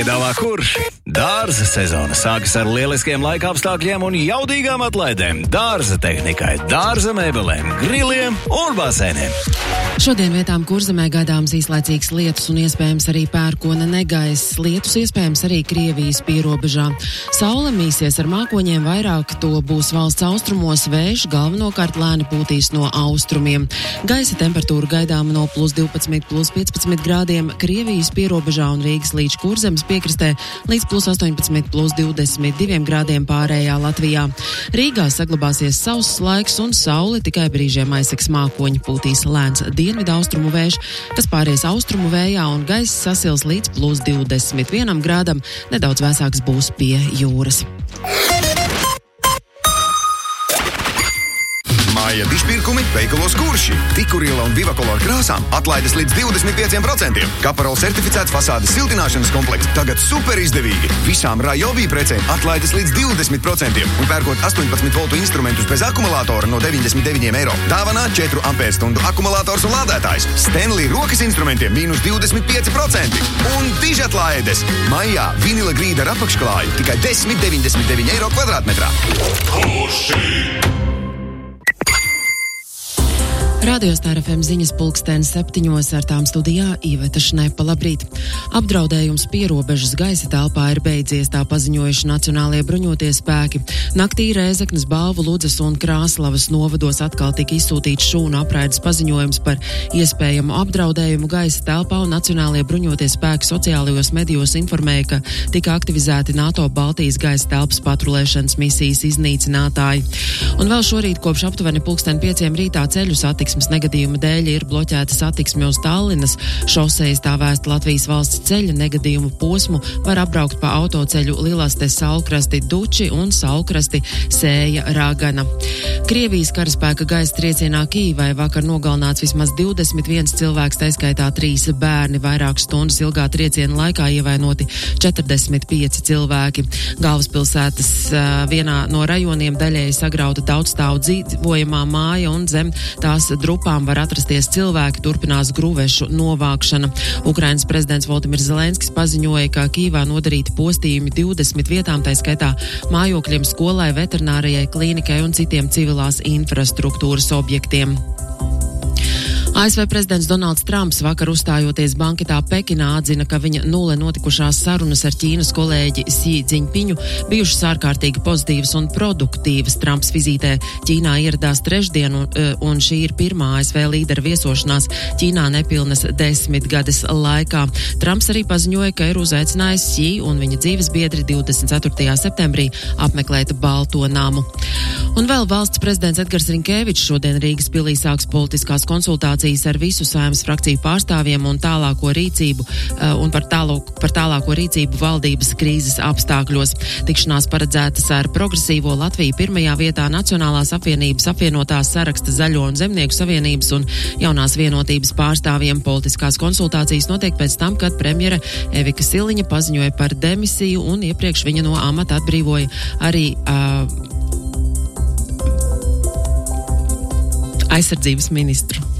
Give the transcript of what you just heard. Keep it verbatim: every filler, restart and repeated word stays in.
Piedāvā kurš? Dārza sezona sākas ar lieliskiem laika apstākļiem un jaudīgām atlaidēm. Dārza tehnikai, dārza mēbelēm, griliem un basēniem. Šodien vietām Kurzemē gaidāms īslaicīgs lietus un iespējams arī pērkona negaiss. Lietus iespējams arī Krievijas pierobežā. Saule mīsies ar mākoņiem, vairāk to būs valsts austrumos, vējš galvenokārt lēni pūtīs no austrumiem. Gaisa temperatūra gaidāma no plus divpadsmit, plus piecpadsmit grādiem Krievijas pierobežā un Rīgas līdz Kurzemes piekrastē līdz plus astoņpadsmit, plus divdesmit diviem grādiem pārējā Latvijā. Rīgā saglabāsies sauss laiks un saule tikai brīžiem aizseks mākoņi, pūtīs lēns dienvidu austrumu vējš, kas pāries austrumu vējā un gaiss sasils līdz plus divdesmit vienam grādam, nedaudz vēsāks būs pie jūras. Māja dišpirkumi veikalos Kurši. Tikurila un Vivakolor krāsām atlaides līdz divdesmit pieciem procentiem. Kaparol certificēts fasādes siltināšanas komplekts tagad super izdevīgi. Visām Rajovī precēm atlaides līdz divdesmit procentiem un pērkot astoņpadsmit voltu instrumentus bez akumulātora no deviņdesmit deviņiem eiro. Dāvanā četru ampērstundu akumulators un lādētājs. Stanley rokas instrumentiem mīnus divdesmit pieci procenti. Un dižatlaides. Maijā vinila grīda ar apakšklāju tikai desmit deviņdesmit deviņi eiro kvadrātmetrā. Kurši! Radio Star F M ziņas pulksteni septiņos ar tām studijā Iveta Šnepa. Labrīt! Apdraudējums pierobežas gaisa telpā ir beidzies, tā paziņojuši Nacionālie bruņotie spēki. Naktī Rēzeknes, Balvu, Ludzas un Krāslavas novados atkal tika izsūtīts šūnu apraides paziņojums par iespējamu apdraudējumu gaisa telpā, un Nacionālie bruņotie spēki sociālajos medijos informēja, ka tika aktivizēti NATO Baltijas gaisa telpas patrulēšanas misijas iznīcinātāji. Un vēl šorīt kopš aptuveni pulksteni pieciem rītā ceļu satiksmes negadījuma dēļ ir bloķēta satiksme uz Tallinas šosejas, tā vēsta Latvijas valsts ceļa. Negadījumu posmu var apbraukt pa autoceļu Lielaste Saulkrasti Duči un Saulkrasti Sēja Ragana. Krievijas karaspēka gaisa triecienā Kīvai vakar nogalināts vismaz divdesmit viens cilvēks, taiskaitā trīs bērni. Vairākas stundas ilgā trieciena laikā ievainoti četrdesmit pieci cilvēki. Galvaspilsētas uh, vienā no rajoniem daļēji sagrauta daudzstāvu dzīvojamā māja un zem tās drupām var atrasties cilvēki, turpinās gruvešu novākšana. Ukrainas prezidents Volodimirs Zelenskis paziņoja, ka Kīvā nodarīti postījumi divdesmit vietām, tā skaitā mājokļiem, skolai, veterinārijai, klīnikai un citiem civilās infrastruktūras objektiem. A S V prezidents Donalds Trumps vakar uzstājoties banketā Pekinā atzina, ka viņa nulle notikušās sarunas ar Ķīnas kolēģi Xi Džiņpiņu bijušas ārkārtīgi pozitīvas un produktīvas. Trumps vizītē Ķīnā ieradās trešdien, un, un šī ir pirmā A S V līdera viesošanās Ķīnā nepilnas desmitgades laikā. Trumps arī paziņoja, ka ir uzaicinājis Xi un viņa dzīves biedri divdesmit ceturtajā septembrī apmeklēt Balto namu. Un vēl valsts prezidents Edgars Rinkēvičs šodien Rīgas pilī sāks politiskās konsultācijas ar visu Saeimas frakciju pārstāvjiem un tālāko rīcību un par, tālo, par tālāko rīcību valdības krīzes apstākļos. Tikšanās paredzētas ar Progresīvo Latviju pirmajā vietā, Nacionālās apvienības, apvienotās saraksta, Zaļo un Zemnieku savienības un Jaunās vienotības pārstāvjiem. Politiskās konsultācijas notiek pēc tam, kad premjere Evika Siliņa paziņoja par demisiju un iepriekš viņa no amata atbrīvoja arī uh, aizsardzības ministru.